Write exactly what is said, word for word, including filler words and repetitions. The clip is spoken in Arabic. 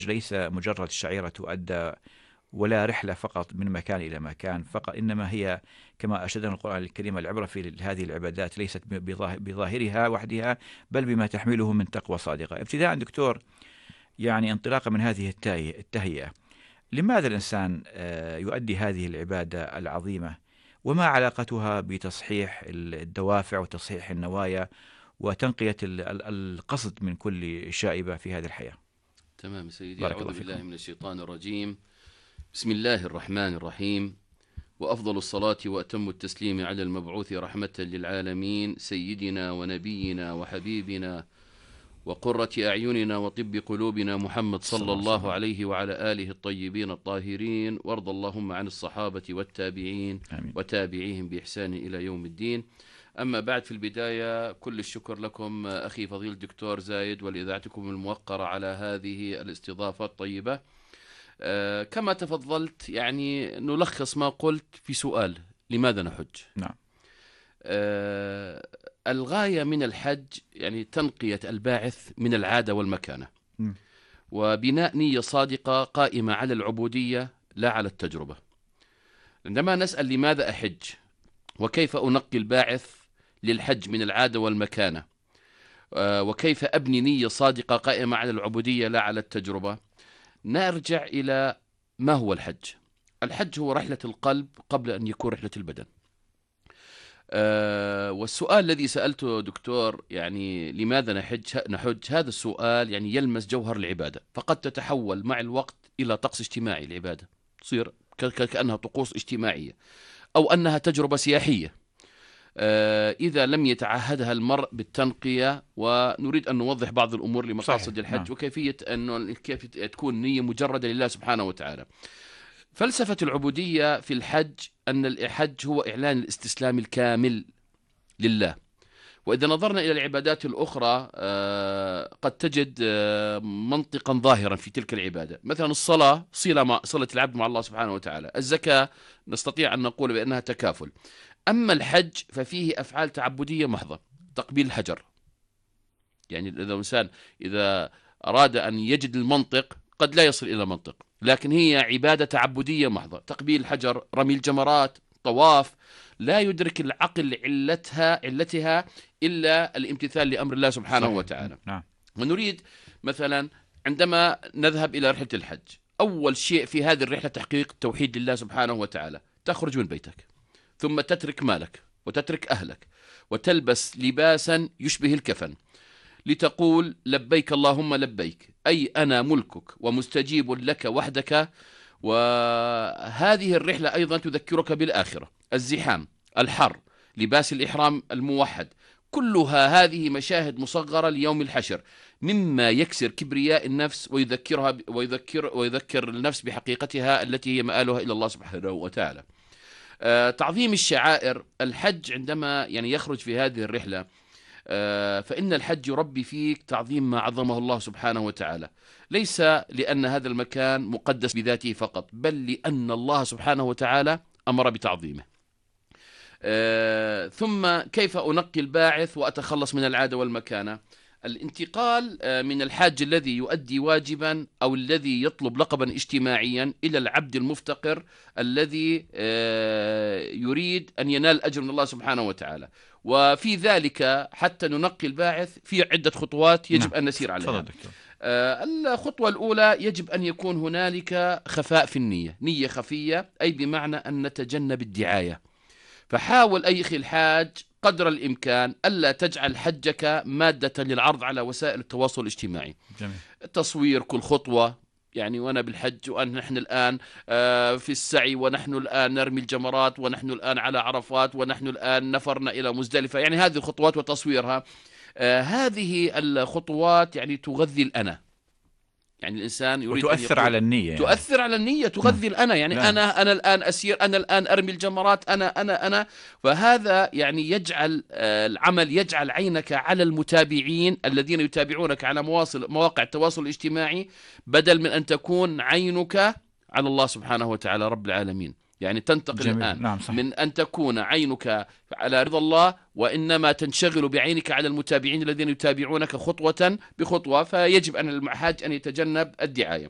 ليس مجرد شعيرة تؤدى ولا رحلة فقط من مكان إلى مكان فقط، إنما هي كما أشهدنا القرآن الكريم العبرة في هذه العبادات ليست بظاهرها وحدها بل بما تحمله من تقوى صادقة. ابتداء دكتور، يعني انطلاقا من هذه التهيئة، لماذا الإنسان يؤدي هذه العبادة العظيمة، وما علاقتها بتصحيح الدوافع وتصحيح النوايا وتنقية القصد من كل شائبة في هذه الحياة؟ تمام سيدي. أعوذ بالله من الشيطان الرجيم. بسم الله الرحمن الرحيم، وأفضل الصلاة وأتم التسليم على المبعوث رحمة للعالمين سيدنا ونبينا وحبيبنا وقرة أعيننا وطب قلوبنا محمد صلى الله عليه وعلى آله الطيبين الطاهرين، وارض اللهم عن الصحابة والتابعين آمين. وتابعيهم بإحسان إلى يوم الدين. أما بعد، في البداية كل الشكر لكم أخي فضيل الدكتور زايد ولإذاعتكم الموقرة على هذه الاستضافة الطيبة. أه كما تفضلت، يعني نلخص ما قلت في سؤال: لماذا نحج؟ نعم. أه الغاية من الحج يعني تنقية الباعث من العادة والمكانة، م. وبناء نية صادقة قائمة على العبودية لا على التجربة. عندما نسأل لماذا أحج وكيف أنقي الباعث للحج من العادة والمكانة، أه وكيف أبني نية صادقة قائمة على العبودية لا على التجربة، نرجع إلى ما هو الحج. الحج هو رحلة القلب قبل أن يكون رحلة البدن. أه والسؤال الذي سألته دكتور، يعني لماذا نحج نحج هذا السؤال يعني يلمس جوهر العبادة، فقد تتحول مع الوقت إلى طقس اجتماعي. العبادة تصير كأنها طقوس اجتماعية أو أنها تجربة سياحية أه إذا لم يتعهدها المرء بالتنقية. ونريد أن نوضح بعض الأمور لمقاصد الحج. نعم. وكيفية أنه كيف تكون نية مجردة لله سبحانه وتعالى. فلسفة العبودية في الحج أن الحج هو إعلان الاستسلام الكامل لله. وإذا نظرنا إلى العبادات الأخرى قد تجد منطقا ظاهرا في تلك العبادة. مثلا الصلاة صلة مع صلة العبد مع الله سبحانه وتعالى. الزكاة نستطيع أن نقول بأنها تكافل. أما الحج ففيه أفعال تعبدية محضة. تقبيل الحجر، يعني إذا الإنسان إذا أراد أن يجد المنطق قد لا يصل إلى منطق، لكن هي عبادة تعبدية محضة. تقبيل الحجر، رمي الجمرات، طواف، لا يدرك العقل علتها علتها إلا الامتثال لأمر الله سبحانه صحيح. وتعالى. نعم. ونريد مثلا عندما نذهب إلى رحلة الحج، أول شيء في هذه الرحلة تحقيق التوحيد لله سبحانه وتعالى. تخرج من بيتك، ثم تترك مالك وتترك أهلك وتلبس لباسا يشبه الكفن لتقول لبيك اللهم لبيك، أي أنا ملكك ومستجيب لك وحدك. وهذه الرحلة أيضا تذكرك بالآخرة. الزحام، الحر، لباس الإحرام الموحد، كلها هذه مشاهد مصغرة ليوم الحشر، مما يكسر كبرياء النفس ويذكرها ويذكر ويذكر النفس بحقيقتها التي هي مآلها إلى الله سبحانه وتعالى. آه تعظيم الشعائر. الحج عندما يعني يخرج في هذه الرحلة آه فإن الحج يربي فيك تعظيم ما عظمه الله سبحانه وتعالى، ليس لأن هذا المكان مقدس بذاته فقط، بل لأن الله سبحانه وتعالى أمر بتعظيمه. آه ثم كيف أنقي الباعث وأتخلص من العادة والمكانة؟ الانتقال من الحاج الذي يؤدي واجبا أو الذي يطلب لقبا اجتماعيا إلى العبد المفتقر الذي يريد أن ينال أجر من الله سبحانه وتعالى. وفي ذلك حتى ننقي الباعث في عدة خطوات يجب أن نسير عليها. الخطوة الأولى يجب أن يكون هنالك خفاء في النية، نية خفية، أي بمعنى أن نتجنب الدعاية. فحاول أي أخي الحاج قدر الإمكان ألا تجعل حجك مادة للعرض على وسائل التواصل الاجتماعي. جميل. تصوير كل خطوة، يعني وأنا بالحج وأن نحن الآن في السعي، ونحن الآن نرمي الجمرات، ونحن الآن على عرفات، ونحن الآن نفرنا إلى مزدلفة. يعني هذه الخطوات وتصويرها، هذه الخطوات يعني تغذي الأنا. يعني الإنسان يريد وتؤثر أن على النية، يعني. تؤثر على النية، تغذي الأنا. يعني لا. أنا أنا الآن أسير، أنا الآن أرمي الجمرات، أنا أنا أنا فهذا يعني يجعل العمل يجعل عينك على المتابعين الذين يتابعونك على مواصل مواقع التواصل الاجتماعي، بدل من أن تكون عينك على الله سبحانه وتعالى رب العالمين. يعني تنتقل جميل. الآن نعم، صح. من أن تكون عينك على رضا الله، وإنما تنشغل بعينك على المتابعين الذين يتابعونك خطوة بخطوة. فيجب أن الحاج أن يتجنب الدعاية.